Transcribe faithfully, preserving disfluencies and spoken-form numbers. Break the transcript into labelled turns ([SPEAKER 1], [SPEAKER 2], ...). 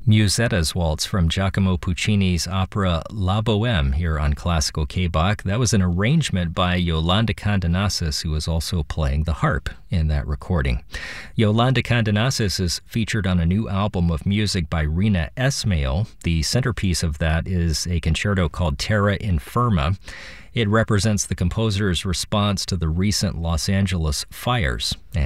[SPEAKER 1] Musetta's Waltz from Giacomo Puccini's opera La Bohème here on Classical K-Bach. That was an arrangement by Yolanda Kandanasis, who was also playing the harp in that recording. Yolanda Kandanasis is featured on a new album of music by Rina Esmail. The centerpiece of that is a concerto called Terra Infirma. It represents the composer's response to the recent Los Angeles fires. And